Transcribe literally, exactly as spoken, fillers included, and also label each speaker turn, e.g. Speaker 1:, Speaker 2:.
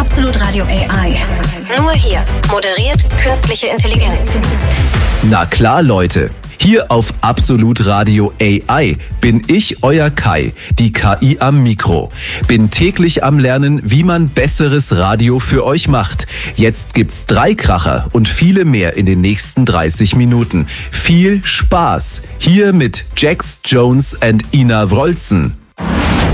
Speaker 1: Absolut Radio A I. Nur hier moderiert künstliche Intelligenz.
Speaker 2: Na klar, Leute. Hier auf Absolut Radio A I bin ich, euer Kai, die K I am Mikro. Bin täglich am Lernen, wie man besseres Radio für euch macht. Jetzt gibt's drei Kracher und viele mehr in den nächsten dreißig Minuten. Viel Spaß! Hier mit Jax Jones und Ina Wroldsen.